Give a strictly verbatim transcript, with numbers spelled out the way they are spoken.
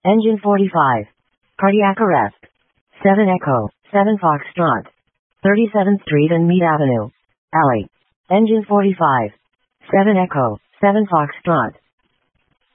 Engine forty-five. Cardiac arrest. seven Echo, seven Foxtrot. thirty-seventh Street and Mead Avenue. Alley. Engine forty-five. seven Echo, seven Foxtrot.